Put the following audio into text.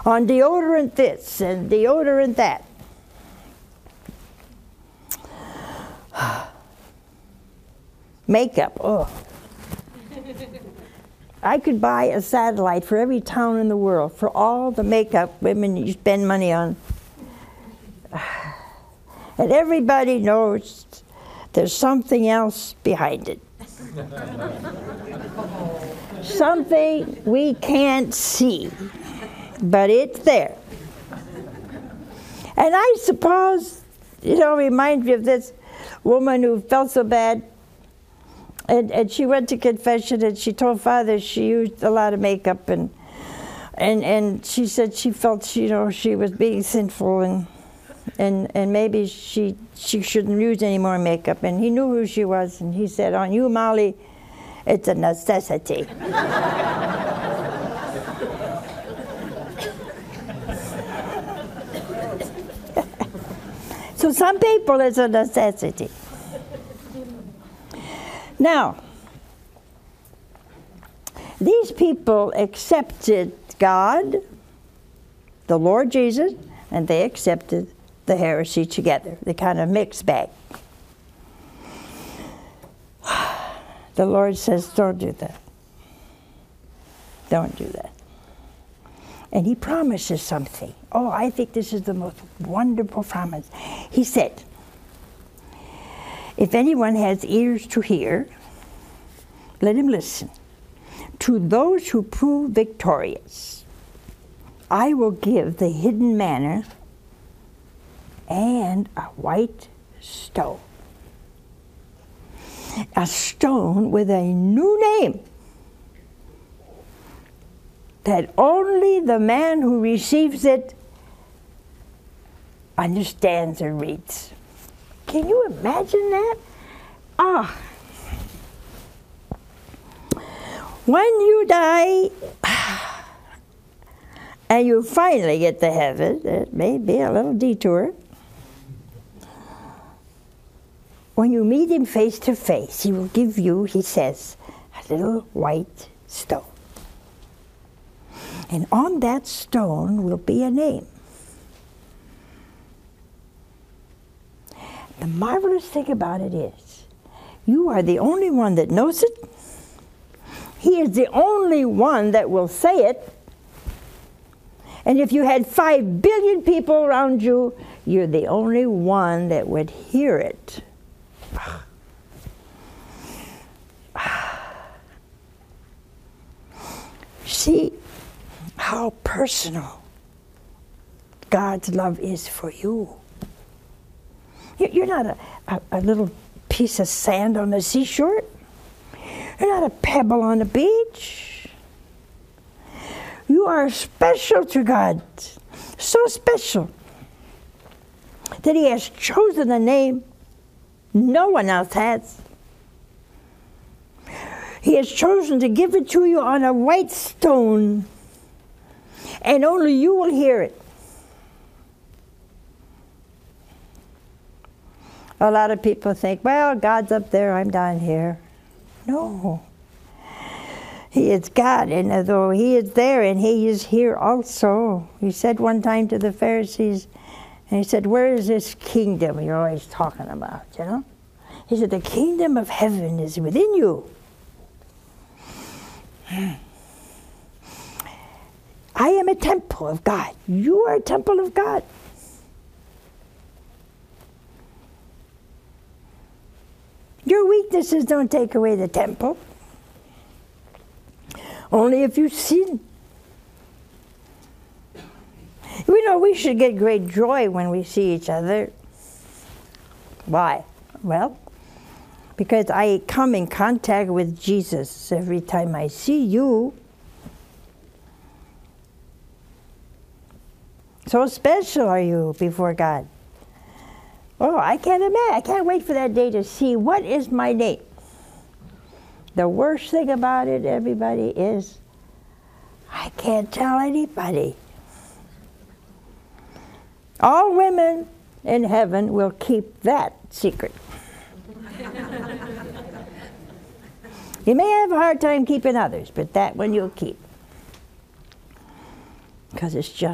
on deodorant this and deodorant that. Makeup, oh. I could buy a satellite for every town in the world for all the makeup women you spend money on. And everybody knows there's something else behind it. Something we can't see, but it's there. And I suppose, reminds me of this woman who felt so bad, and she went to confession, and she told Father she used a lot of makeup, and she said she felt, she was being sinful, and maybe she shouldn't use any more makeup. And he knew who she was, and he said, on you, Molly, it's a necessity. So some people, it's a necessity. Now, these people accepted God, the Lord Jesus, and they accepted the heresy together. They kind of mixed bag. The Lord says, don't do that. Don't do that. And he promises something. Oh, I think this is the most wonderful promise. He said, if anyone has ears to hear, let him listen. To those who prove victorious, I will give the hidden manna and a white stone. A stone with a new name that only the man who receives it understands and reads. Can you imagine that? When you die and you finally get to heaven, it may be a little detour. When you meet him face to face, he will give you, he says, a little white stone. And on that stone will be a name. The marvelous thing about it is, you are the only one that knows it. He is the only one that will say it. And if you had 5 billion people around you, you're the only one that would hear it. See how personal God's love is for you. You're not a little piece of sand on the seashore. You're not a pebble on the beach. You are special to God. So special that he has chosen a name no one else has. He has chosen to give it to you on a white stone, and only you will hear it. A lot of people think, well, God's up there, I'm down here. No. He is God, and though he is there, and he is here also. He said one time to the Pharisees, and he said, where is this kingdom you're always talking about, He said, the kingdom of heaven is within you. I am a temple of God. You are a temple of God. Your weaknesses don't take away the temple. Only if you sin. We should get great joy when we see each other. Why? Well, because I come in contact with Jesus every time I see you. So special are you before God. Oh, I can't imagine. I can't wait for that day to see what is my name. The worst thing about it, everybody, is I can't tell anybody. All women in heaven will keep that secret. You may have a hard time keeping others, but that one you'll keep. Because it's just